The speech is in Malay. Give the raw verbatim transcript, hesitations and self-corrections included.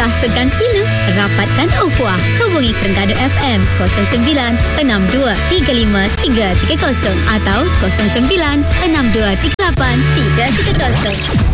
Sah segan sila, rapatkan ukhuwah. Hubungi Terengganu F M kosong sembilan enam dua tiga lima tiga tiga kosong atau kosong sembilan enam dua tiga lapan tiga tiga kosong.